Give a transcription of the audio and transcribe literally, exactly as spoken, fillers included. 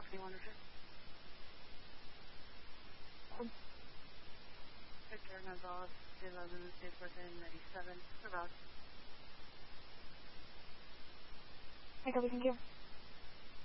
property manager. Um, Victor Gonzalez, eleven, date of birth ninety-seven. About. I copy, thank you.